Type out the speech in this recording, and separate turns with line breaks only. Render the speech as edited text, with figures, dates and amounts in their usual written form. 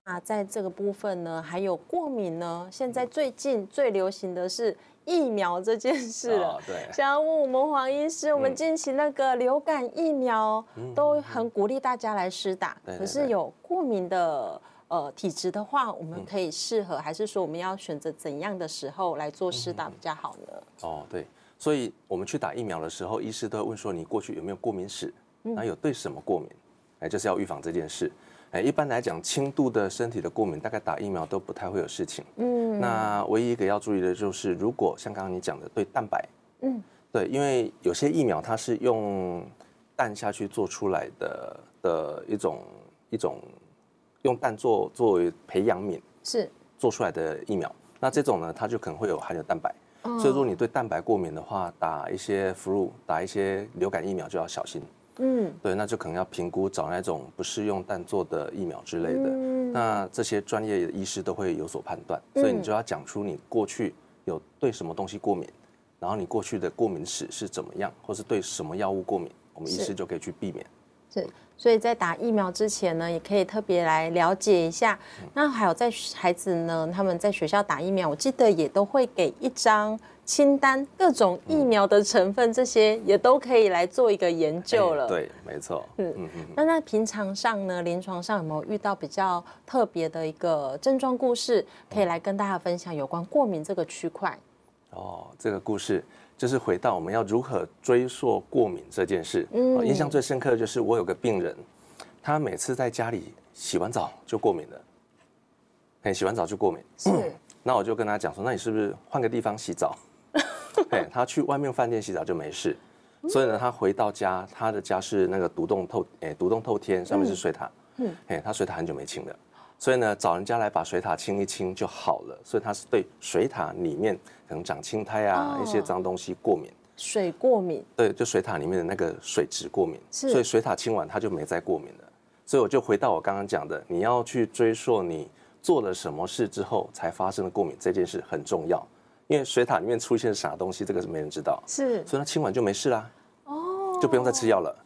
在这个部分呢，还有过敏呢，现在最近最流行的是疫苗这件事了。
对，
想要问我们黄医师，我们近期那个流感疫苗都很鼓励大家来施打，可是有过敏的体质的话，我们可以适合，还是说我们要选择怎样的时候来做施打比较好呢？
对，所以我们去打疫苗的时候，医师都会问说你过去有没有过敏史，然后有对什么过敏，就是要预防这件事。一般来讲，轻度的身体的过敏，大概打疫苗都不太会有事情。那唯一一个要注意的就是，如果像刚刚你讲的对蛋白，对，因为有些疫苗它是用蛋下去做出来的一种用蛋作为培养皿
是
做出来的疫苗，那这种呢，它就可能会有含有蛋白。所以如果你对蛋白过敏的话，打一些 flu， 打一些流感疫苗就要小心。对，那就可能要评估找那种不是用蛋做的疫苗之类的。那这些专业的医师都会有所判断，所以你就要讲出你过去有对什么东西过敏，然后你过去的过敏史是怎么样，或是对什么药物过敏，我们医师就可以去避免。
是，所以在打疫苗之前呢，也可以特别来了解一下。那还有在孩子呢，他们在学校打疫苗，我记得也都会给一张清单，各种疫苗的成分，这些也都可以来做一个研究了。
对，没错。
那平常上呢，临床上有没有遇到比较特别的一个症状故事，可以来跟大家分享有关过敏这个区块？
这个故事就是回到我们要如何追溯过敏这件事。印象最深刻的就是我有个病人，他每次在家里洗完澡就过敏了，洗完澡就过敏。
是，
那我就跟他讲说，那你是不是换个地方洗澡？他去外面饭店洗澡就没事，所以呢，他回到家，他的家是那个独栋透天，上面是水塔，他水塔很久没清了。所以呢，找人家来把水塔清一清就好了。所以他是对水塔里面可能长青苔一些脏东西过敏，
水过敏。
对，就水塔里面的那个水质过敏。所以水塔清完他就没再过敏了。所以我就回到我刚刚讲的，你要去追溯你做了什么事之后才发生的过敏这件事很重要，因为水塔里面出现啥东西，这个是没人知道。
是，
所以他清完就没事啦，就不用再吃药了。